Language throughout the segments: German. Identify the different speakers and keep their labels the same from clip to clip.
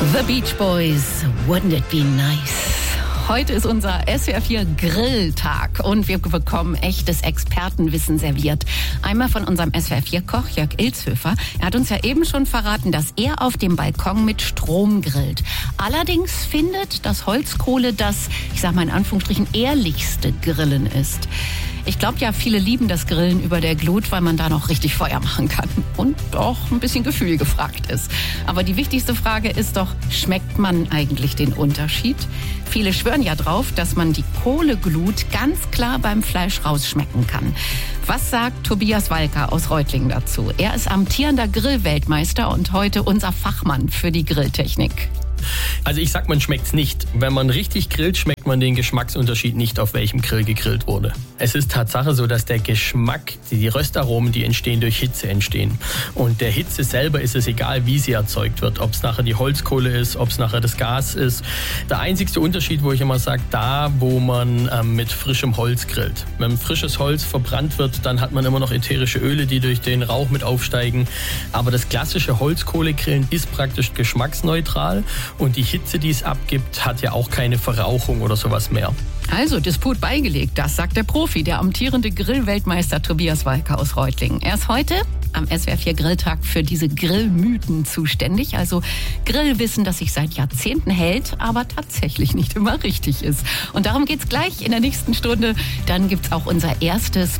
Speaker 1: The Beach Boys, wouldn't it be nice? Heute ist unser SWR 4 Grilltag und wir bekommen echtes Expertenwissen serviert. Einmal von unserem SWR 4 Koch Jörg Ilzhöfer. Er hat uns ja eben schon verraten, dass er auf dem Balkon mit Strom grillt. Allerdings findet, dass Holzkohle das, ich sag mal in Anführungsstrichen, ehrlichste Grillen ist. Ich glaube ja, viele lieben das Grillen über der Glut, weil man da noch richtig Feuer machen kann und auch ein bisschen Gefühl gefragt ist. Aber die wichtigste Frage ist doch, schmeckt man eigentlich den Unterschied? Viele schwören ja drauf, dass man die Kohleglut ganz klar beim Fleisch rausschmecken kann. Was sagt Tobias Walker aus Reutlingen dazu? Er ist amtierender Grillweltmeister und heute unser Fachmann für die Grilltechnik.
Speaker 2: Also ich sag, man schmeckt's nicht. Wenn man richtig grillt, schmeckt man den Geschmacksunterschied nicht, auf welchem Grill gegrillt wurde. Es ist Tatsache so, dass der Geschmack, die Röstaromen, die entstehen durch Hitze entstehen. Und der Hitze selber ist es egal, wie sie erzeugt wird. Ob es nachher die Holzkohle ist, ob es nachher das Gas ist. Der einzigste Unterschied, wo ich immer sage, da wo man mit frischem Holz grillt. Wenn frisches Holz verbrannt wird, dann hat man immer noch ätherische Öle, die durch den Rauch mit aufsteigen. Aber das klassische Holzkohlegrillen ist praktisch geschmacksneutral. Und die Hitze, die es abgibt, hat ja auch keine Verrauchung oder sowas mehr.
Speaker 1: Also Disput beigelegt, das sagt der Profi, der amtierende Grillweltmeister Tobias Walker aus Reutlingen. Er ist heute am SWR 4 Grilltag für diese Grillmythen zuständig. Also Grillwissen, das sich seit Jahrzehnten hält, aber tatsächlich nicht immer richtig ist. Und darum geht's gleich in der nächsten Stunde. Dann gibt's auch unser erstes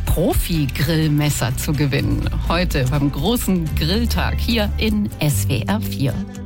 Speaker 1: Profi-Grillmesser zu gewinnen. Heute beim großen Grilltag hier in SWR 4.